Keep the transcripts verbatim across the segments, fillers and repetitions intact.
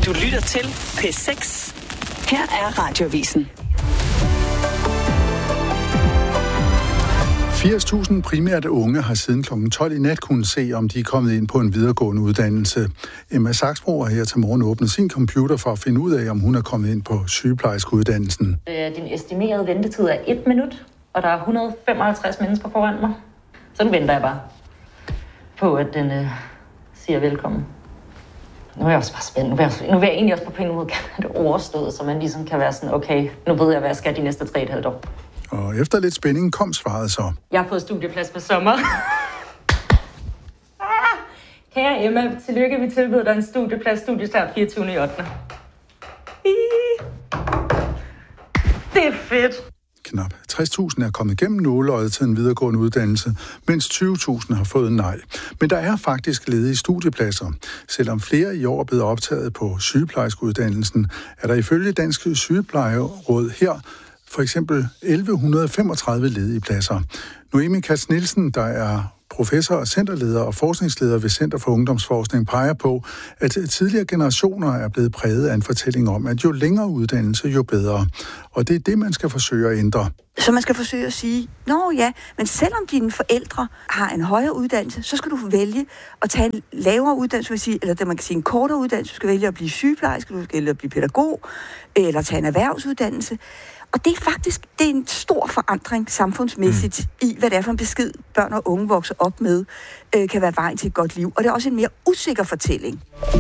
Du lytter til P seks. Her er Radioavisen. firs tusind primært unge har siden klokken tolv i nat kunnet se, om de er kommet ind på en videregående uddannelse. Emma Saxbro har her til morgen åbnet sin computer for at finde ud af, om hun er kommet ind på sygeplejerskeuddannelsen. Din estimerede ventetid er et minut, og der er et hundrede og femoghalvtreds mennesker foran mig. Så nu venter jeg bare på, at den øh, siger velkommen. Nu er jeg også bare spændt. Nu vil jeg, nu vil jeg egentlig også på en måde gerne have det overstået, så man ligesom kan være sådan, okay, nu ved jeg, hvad jeg skal de næste tre et halvt år. Og efter lidt spænding kom svaret så. Jeg har fået studieplads på sommer. ah, kære Emma, tillykke, vi tilbyder dig en studieplads, studiestart fireogtyvende ottende Det er fedt. Knap tres tusind er kommet igennem nåleøjet til en videregående uddannelse, mens tyve tusind har fået nej. Men der er faktisk ledige studiepladser. Selvom flere i år er blevet optaget på sygeplejerskeuddannelsen, er der ifølge Dansk Sygeplejeråd her for eksempel elleve femogtredive ledige pladser. Noemi Katz-Nielsen, der er professor og centerleder og forskningsleder ved Center for Ungdomsforskning, peger på, at tidligere generationer er blevet præget af en fortælling om, at jo længere uddannelse, jo bedre. Og det er det, man skal forsøge at ændre. Så man skal forsøge at sige, nå ja, men selvom dine forældre har en højere uddannelse, så skal du vælge at tage en lavere uddannelse, vil sige, eller det man kan sige en kortere uddannelse. Du skal vælge at blive sygeplejerske, du skal vælge at blive pædagog, eller tage en erhvervsuddannelse. Og det er faktisk det er en stor forandring samfundsmæssigt mm. i, hvad det er for en besked, børn og unge vokser op med, øh, kan være vejen til et godt liv. Og det er også en mere usikker fortælling.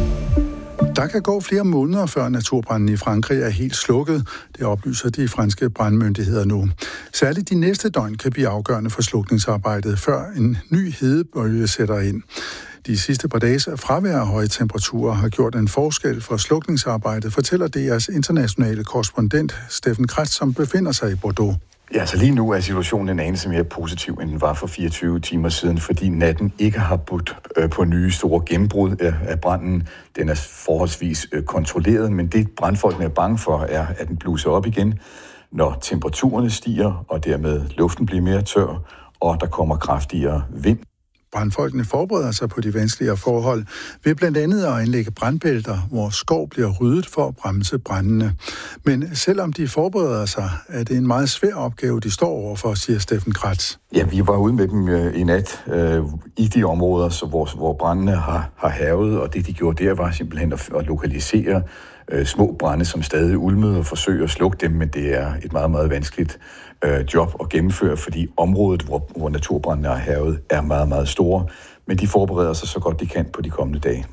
Der kan gå flere måneder, før naturbranden i Frankrig er helt slukket. Det oplyser de franske brandmyndigheder nu. Særligt de næste døgn kan blive afgørende for slukningsarbejdet, før en ny hedebølge sætter ind. De sidste par dages fravær af høje temperaturer har gjort en forskel for slukningsarbejdet, fortæller D R's internationale korrespondent Steffen Kretz, som befinder sig i Bordeaux. Ja, så lige nu er situationen en anelse mere positiv, end den var for fireogtyve timer siden, fordi natten ikke har budt øh, på nye store gennembrud af, af branden. Den er forholdsvis øh, kontrolleret, men det brandfolkene er bange for, er, at den bluser op igen, når temperaturerne stiger, og dermed luften bliver mere tør, og der kommer kraftigere vind. Brandfolkene forbereder sig på de vanskeligere forhold ved blandt andet at anlægge brandbælter, hvor skov bliver ryddet for at bremse brændene. Men selvom de forbereder sig, er det en meget svær opgave, de står overfor, siger Steffen Kretz. Ja, vi var ude med dem øh, i nat øh, i de områder, så hvor, hvor brændene har, har hærget, og det de gjorde der var simpelthen at, at lokalisere øh, små brænde, som stadig ulmede og forsøge at slukke dem, men det er et meget, meget vanskeligt øh, job at gennemføre, fordi området, hvor, hvor naturbrændene har hærget, er meget, meget store, men de forbereder sig så godt de kan på de kommende dage.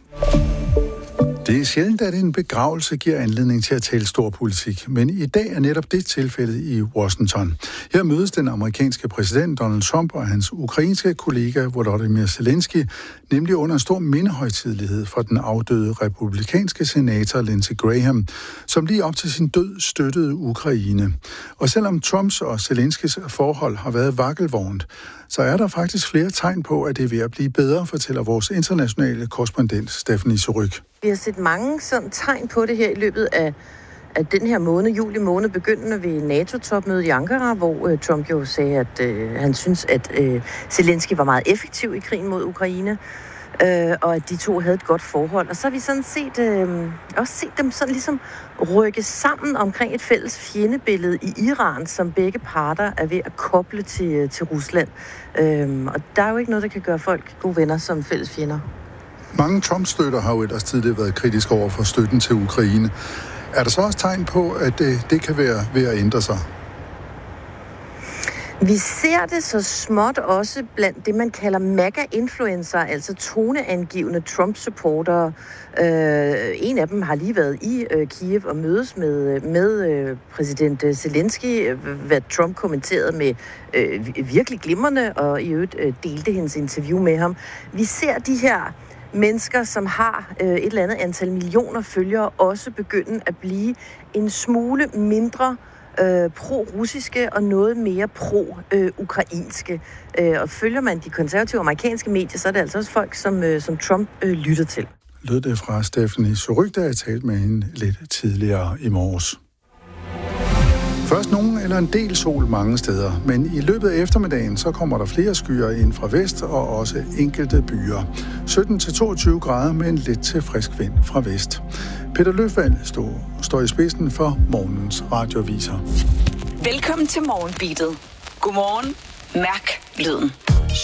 Det er sjældent, at en begravelse giver anledning til at tale stor politik, men i dag er netop det tilfældet i Washington. Her mødes den amerikanske præsident Donald Trump og hans ukrainske kollega Volodymyr Zelensky, nemlig under en stor mindehøjtidelighed for den afdøde republikanske senator Lindsey Graham, som lige op til sin død støttede Ukraine. Og selvom Trumps og Zelenskys forhold har været vakkelvornt, så er der faktisk flere tegn på, at det er ved at blive bedre, fortæller vores internationale korrespondent Stephanie Suryk. Vi har set mange sådan tegn på det her i løbet af, af den her måned, juli måned, begyndende ved NATO-topmødet i Ankara, hvor øh, Trump jo sagde, at øh, han synes, at øh, Zelensky var meget effektiv i krigen mod Ukraine, øh, og at de to havde et godt forhold. Og så har vi sådan set, øh, også set dem sådan ligesom rykke sammen omkring et fælles fjendebillede i Iran, som begge parter er ved at koble til, til Rusland. Øh, og der er jo ikke noget, der kan gøre folk gode venner som fælles fjender. Mange Trump-støtter har jo ellers tidligere været kritiske over for støtten til Ukraine. Er der så også tegn på, at det, det kan være ved at ændre sig? Vi ser det så småt også blandt det, man kalder MAGA-influencer, altså toneangivende Trump-supportere. Øh, en af dem har lige været i øh, Kiev og mødes med, med øh, præsident Zelensky, hvad Trump kommenterede med øh, virkelig glimrende, og i øvrigt øh, delte hendes interview med ham. Vi ser de her mennesker, som har øh, et eller andet antal millioner følgere, også begynde at blive en smule mindre øh, pro-russiske og noget mere pro-ukrainske. Øh, og følger man de konservative amerikanske medier, så er det altså også folk, som, øh, som Trump øh, lytter til. Lød det fra Stephanie Suryk, der jeg talte med hende lidt tidligere i morges. Først nogen eller en del sol mange steder, men i løbet af eftermiddagen så kommer der flere skyer ind fra vest og også enkelte byer. sytten til toogtyve grader med en lidt til frisk vind fra vest. Peter Løfvald står, står i spidsen for morgens radioaviser. Velkommen til Morgenbeatet. Godmorgen. Mærk lyden.